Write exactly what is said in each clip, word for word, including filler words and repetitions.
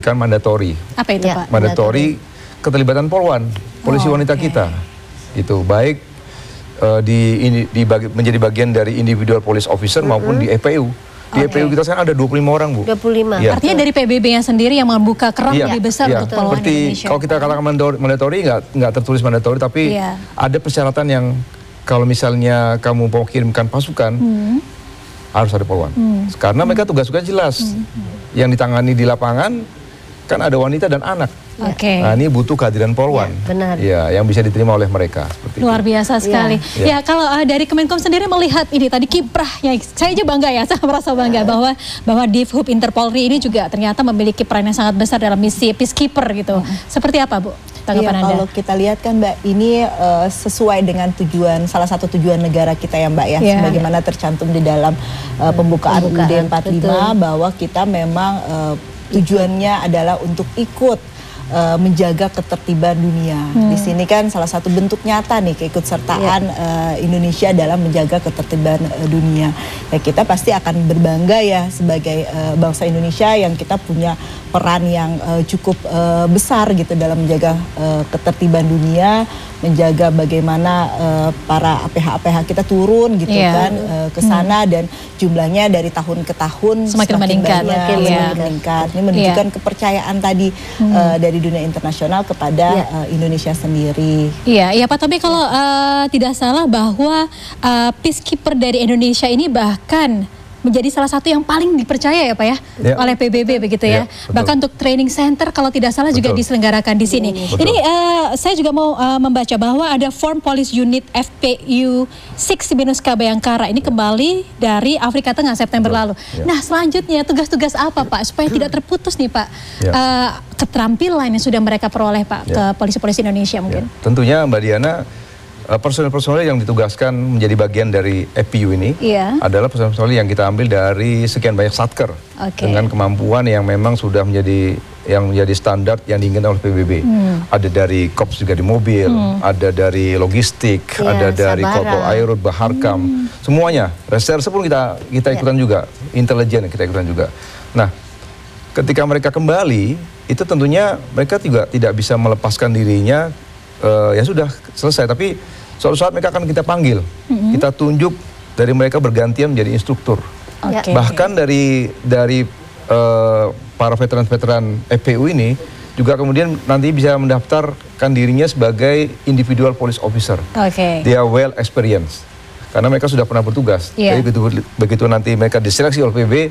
Kan mandatori. Apa itu, ya, Pak? Mandatori keterlibatan Polwan, polisi oh, wanita okay. kita. Itu baik uh, di, ini, di bagi, menjadi bagian dari individual police officer mm-hmm. maupun di E P U. Di okay. E P U kita sekarang ada dua puluh lima orang, Bu. dua puluh lima. Ya. Artinya dari P B B yang sendiri yang membuka keran ya. lebih besar ya. untuk Polwan Seperti Indonesia. Kalau kita katakan mandatori nggak nggak tertulis mandatori, tapi ya. ada persyaratan yang kalau misalnya kamu mau kirimkan pasukan hmm. harus ada Polwan. Hmm. Karena mereka tugas-tugas jelas. Hmm. Yang ditangani di lapangan kan ada wanita dan anak. Oke. Okay. Nah, ini butuh kehadiran Polwan. Ya, benar. Ya, yang bisa diterima oleh mereka. Luar itu. biasa sekali. Ya, ya kalau uh, dari Kemenkom sendiri melihat ini tadi kiprahnya, saya aja bangga ya, saya merasa bangga ya. bahwa bahwa Divhub Interpolri ini juga ternyata memiliki peran yang sangat besar dalam misi peacekeeper gitu. Hmm. Seperti apa, Bu? Tanggapan ya, Anda? Kalau kita lihat kan, Mbak, ini uh, sesuai dengan tujuan, salah satu tujuan negara kita ya, Mbak ya, ya. sebagaimana tercantum di dalam uh, pembukaan, pembukaan U U D empat puluh lima betul. bahwa kita memang uh, tujuannya adalah untuk ikut uh, menjaga ketertiban dunia. Hmm. Di sini kan salah satu bentuk nyata nih keikutsertaan ya. uh, Indonesia dalam menjaga ketertiban uh, dunia. Ya, kita pasti akan berbangga ya sebagai uh, bangsa Indonesia yang kita punya peran yang uh, cukup uh, besar gitu dalam menjaga uh, ketertiban dunia, menjaga bagaimana uh, para A P H A P H kita turun gitu yeah. kan uh, ke sana hmm. dan jumlahnya dari tahun ke tahun semakin, semakin meningkat, banyak, semakin yeah. meningkat. Ini menunjukkan yeah. kepercayaan tadi hmm. uh, dari dunia internasional kepada yeah. uh, Indonesia sendiri. Iya, iya Pak. Tapi kalau uh, tidak salah bahwa uh, peacekeeper dari Indonesia ini bahkan menjadi salah satu yang paling dipercaya ya Pak ya, ya. oleh P B B begitu ya. ya Bahkan untuk training center kalau tidak salah betul. juga diselenggarakan di sini. Betul. Ini uh, saya juga mau uh, membaca bahwa ada Form Police Unit F P U enam minus K Bayangkara ini kembali dari Afrika Tengah September betul. lalu. Ya. Nah selanjutnya tugas-tugas apa Pak supaya tidak terputus nih Pak ya. uh, keterampilan yang sudah mereka peroleh Pak ya. ke polisi-polisi Indonesia mungkin? Ya. Tentunya Mbak Diana, personel-personel yang ditugaskan menjadi bagian dari E P U ini yeah. adalah personel-personel yang kita ambil dari sekian banyak satker okay. dengan kemampuan yang memang sudah menjadi yang menjadi standar yang diinginkan oleh P B B. Hmm. Ada dari Korps juga di mobil, hmm. ada dari logistik, yeah, ada dari Korpol Airut, Baharkam, hmm. semuanya. Reserse pun kita kita ikutan yeah. juga, intelijen kita ikutan juga. Nah, ketika mereka kembali, itu tentunya mereka juga tidak bisa melepaskan dirinya. Uh, ya sudah selesai, tapi suatu saat mereka akan kita panggil, mm-hmm. kita tunjuk dari mereka bergantian menjadi instruktur. Okay. Bahkan dari dari uh, para veteran-veteran E P U ini juga kemudian nanti bisa mendaftarkan dirinya sebagai individual police officer. Okay. Dia well experience karena mereka sudah pernah bertugas. Yeah. Jadi begitu, begitu nanti mereka diseleksi oleh P B B,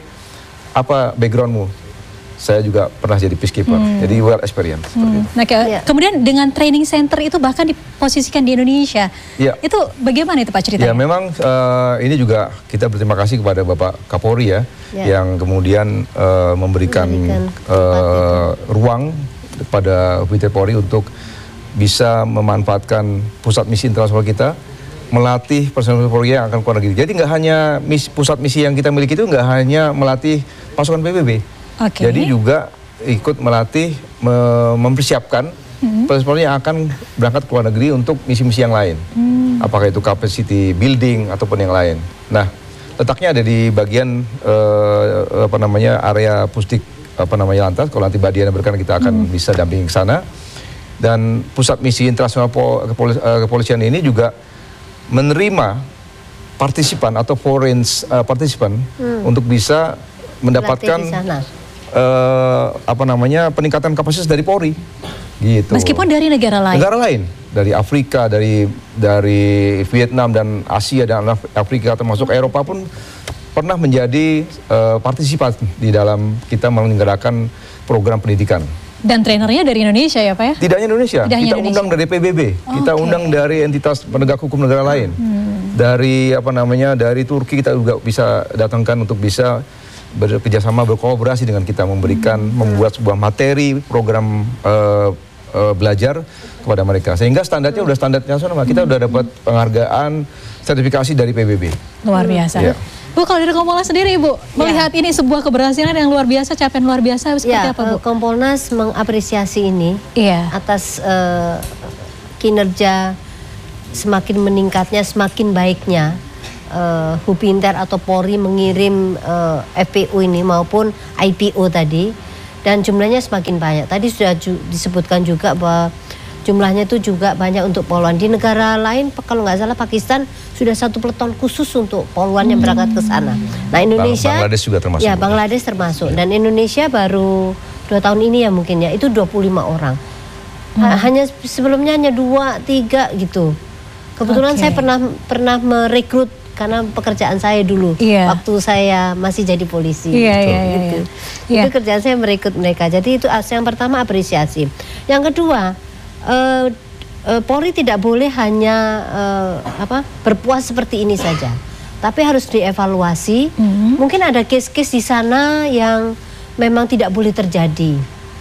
apa backgroundmu? Saya juga pernah jadi peacekeeper, hmm. jadi well experience. Hmm. Nah, ke ya. Kemudian dengan training center itu bahkan diposisikan di Indonesia, ya. itu bagaimana itu Pak ceritanya? Ya memang uh, ini juga kita berterima kasih kepada Bapak Kapolri ya, ya. yang kemudian uh, memberikan, memberikan uh, ruang kepada Polri untuk bisa memanfaatkan pusat misi internasional kita, melatih personel Polri yang akan keluar negeri. Jadi nggak hanya misi, pusat misi yang kita miliki itu nggak hanya melatih pasukan P B B. Okay. Jadi juga ikut melatih, me mempersiapkan mm-hmm. personel yang akan berangkat ke luar negeri untuk misi-misi yang lain. Mm. Apakah itu capacity building ataupun yang lain. Nah, letaknya ada di bagian uh, apa namanya area pusdik apa namanya lantas. Kalau nanti Mbak Diana berkenan kita akan mm. bisa dampingi ke sana. Dan pusat misi internasional kepolis uh, kepolisian ini juga menerima partisipan atau foreign uh, partisipan mm. untuk bisa mendapatkan Uh, apa namanya peningkatan kapasitas dari Polri, gitu. Meskipun dari negara lain. Negara lain, dari Afrika, dari dari Vietnam dan Asia dan Afrika termasuk Eropa pun pernah menjadi uh, partisipan di dalam kita menyelenggarakan program pendidikan. Dan trainernya dari Indonesia ya Pak ya? Tidak hanya Indonesia, Tidak kita Indonesia. undang dari P B B, oh, kita okay. undang dari entitas penegak hukum negara lain, hmm. dari apa namanya dari Turki kita juga bisa datangkan untuk bisa bekerjasama berkolaborasi dengan kita memberikan hmm. membuat sebuah materi program uh, uh, belajar kepada mereka sehingga standarnya hmm. udah standar nasional kita hmm. udah dapat penghargaan sertifikasi dari P B B. Luar biasa. Ya. Bu, kalau dari Kompolnas sendiri Bu melihat ya. ini sebuah keberhasilan yang luar biasa, capaian luar biasa seperti ya, apa Bu? Kompolnas mengapresiasi ini ya. atas uh, kinerja semakin meningkatnya, semakin baiknya. Uh, Hubinter atau Polri mengirim uh, F P U ini maupun I P O tadi dan jumlahnya semakin banyak. Tadi sudah ju disebutkan juga bahwa jumlahnya itu juga banyak untuk poluan. Di negara lain, kalau nggak salah Pakistan sudah satu peleton khusus untuk poluan yang berangkat ke sana. Nah Indonesia, Bangladesh juga termasuk. Ya Bangladesh termasuk. Dan Indonesia baru dua tahun ini ya mungkin ya, itu dua puluh lima orang. Hmm. Hanya sebelumnya hanya dua, tiga gitu. Kebetulan okay. saya pernah pernah merekrut karena pekerjaan saya dulu yeah. waktu saya masih jadi polisi. Yeah, gitu. yeah, yeah, gitu. yeah. Itu kerjaan saya merekrut mereka. Jadi itu yang pertama apresiasi. Yang kedua, uh, uh, Polri tidak boleh hanya uh, apa berpuas seperti ini saja, tapi harus dievaluasi. Mm-hmm. Mungkin ada case-case di sana yang memang tidak boleh terjadi.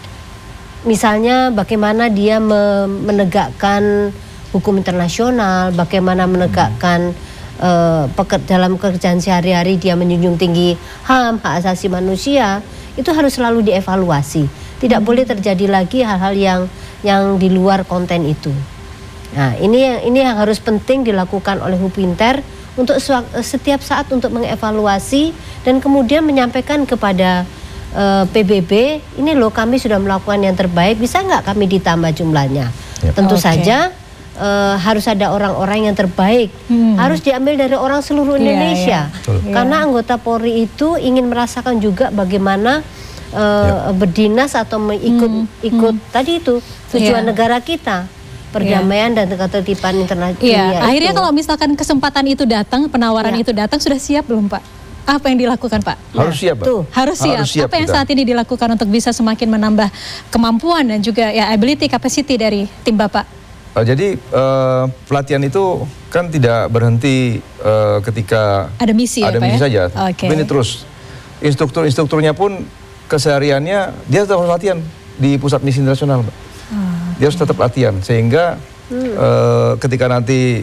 Misalnya bagaimana dia me menegakkan hukum internasional, bagaimana menegakkan uh, peker dalam pekerjaan sehari-hari dia menjunjung tinggi H A M, hak asasi manusia, itu harus selalu dievaluasi. Tidak hmm. boleh terjadi lagi hal-hal yang yang di luar konten itu. Nah, ini yang ini yang harus penting dilakukan oleh Hubinter untuk setiap saat untuk mengevaluasi dan kemudian menyampaikan kepada uh, P B B, ini loh kami sudah melakukan yang terbaik, bisa nggak kami ditambah jumlahnya? Yep. Tentu okay. saja Uh, harus ada orang-orang yang terbaik, hmm. harus diambil dari orang seluruh Indonesia, yeah, yeah. karena anggota Polri itu ingin merasakan juga bagaimana uh, yeah. berdinas atau mengikut hmm. ikut hmm. tadi itu tujuan yeah. negara kita, perdamaian yeah. dan ketertiban internasional. Yeah. Akhirnya itu. Kalau misalkan kesempatan itu datang, penawaran yeah. itu datang, sudah siap belum Pak? Apa yang dilakukan Pak? Harus siap Pak. Tuh. Harus siap. Harus siap. Apa yang kita. saat ini dilakukan untuk bisa semakin menambah kemampuan dan juga ya ability capacity dari tim Bapak? Uh, jadi uh, pelatihan itu kan tidak berhenti uh, ketika ada misi, ada ya, misi Pak, saja. Okay. Ini terus instruktur-instrukturnya pun kesehariannya dia tetap latihan di pusat misi internasional, Mbak. Hmm. Dia harus tetap latihan sehingga hmm. uh, ketika nanti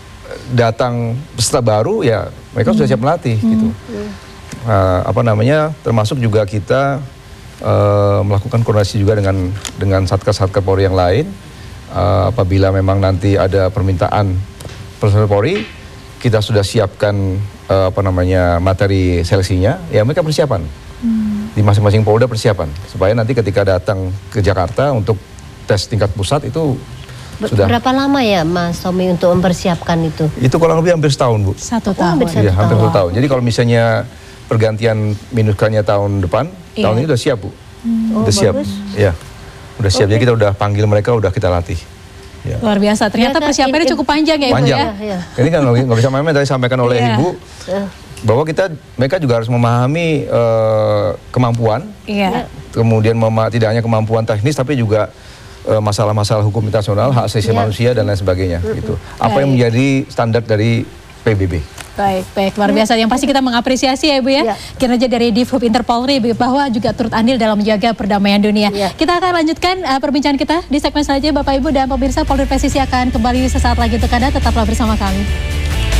datang peserta baru ya mereka hmm. sudah siap melatih hmm. gitu. Hmm. Uh, apa namanya? Termasuk juga kita uh, melakukan koordinasi juga dengan dengan satgas-satgas Polri yang lain. Uh, apabila memang nanti ada permintaan personel Polri, kita sudah siapkan uh, apa namanya materi seleksinya, ya mereka persiapan hmm. di masing-masing Polda persiapan supaya nanti ketika datang ke Jakarta untuk tes tingkat pusat itu Ber sudah. Berapa lama ya Mas Tommy untuk mempersiapkan itu? Itu kurang lebih hampir setahun Bu. Satu oh, tahun. Hampir satu ya, hampir tahun. satu tahun. Jadi kalau misalnya pergantian minuskannya tahun depan, iya. tahun ini udah siap Bu, hmm. udah oh, siap, bagus. ya. Udah siap, okay. Jadi kita udah panggil mereka, udah kita latih. Ya. Luar biasa, ternyata ya, persiapannya cukup panjang ya Ibu panjang. ya. ya. Ini kan nggak bisa main-main, tadi sampaikan oleh ya. Ibu bahwa kita mereka juga harus memahami uh, kemampuan, ya. kemudian mema tidak hanya kemampuan teknis tapi juga masalah-masalah uh, hukum internasional, hak asasi ya. manusia dan lain sebagainya. Mm-hmm. Gitu. Apa yang menjadi standar dari P B B. Baik, baik, luar biasa. Yang pasti kita mengapresiasi ya Ibu ya, ya. kinerja dari Divhub-Inter Polri bahwa juga turut andil dalam menjaga perdamaian dunia. Ya. Kita akan lanjutkan uh, perbincangan kita di segmen selanjutnya Bapak Ibu dan pemirsa. Polri Presisi akan kembali sesaat lagi untuk Anda, tetaplah bersama kami.